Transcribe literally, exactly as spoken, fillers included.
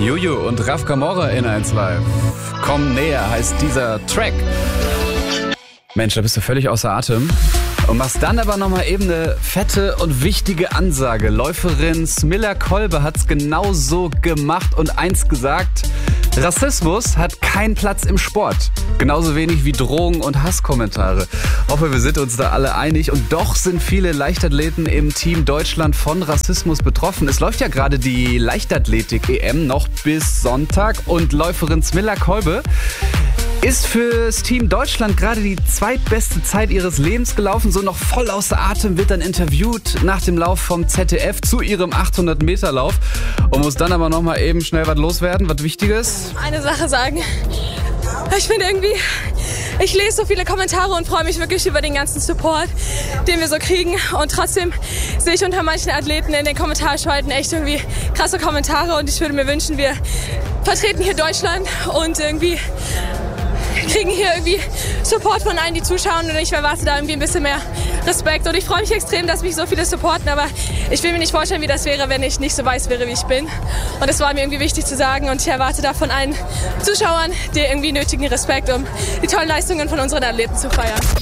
Juju und Raf Camora in eins Live. Komm näher heißt dieser Track. Mensch, da bist du völlig außer Atem. Und machst dann aber nochmal eben eine fette und wichtige Ansage. Läuferin Smilla Kolbe hat's genau so gemacht und eins gesagt: Rassismus hat keinen Platz im Sport. Genauso wenig wie Drohungen und Hasskommentare. Hoffe, wir sind uns da alle einig. Und doch sind viele Leichtathleten im Team Deutschland von Rassismus betroffen. Es läuft ja gerade die Leichtathletik-E M noch bis Sonntag. Und Läuferin Smilla Kolbe ist fürs Team Deutschland gerade die zweitbeste Zeit ihres Lebens gelaufen. So noch voll außer Atem, wird dann interviewt nach dem Lauf vom Z D F zu ihrem achthundert Meter Lauf und muss dann aber noch mal eben schnell was loswerden, was Wichtiges. Eine Sache sagen. Ich finde irgendwie, ich lese so viele Kommentare und freue mich wirklich über den ganzen Support, den wir so kriegen. Und trotzdem sehe ich unter manchen Athleten in den Kommentarspalten echt irgendwie krasse Kommentare. Und ich würde mir wünschen, wir vertreten hier Deutschland und irgendwie kriegen hier irgendwie Support von allen, die zuschauen, und ich erwarte da irgendwie ein bisschen mehr Respekt. Und ich freue mich extrem, dass mich so viele supporten, aber ich will mir nicht vorstellen, wie das wäre, wenn ich nicht so weiß wäre, wie ich bin. Und es war mir irgendwie wichtig zu sagen, und ich erwarte da von allen Zuschauern den irgendwie nötigen Respekt, um die tollen Leistungen von unseren Athleten zu feiern.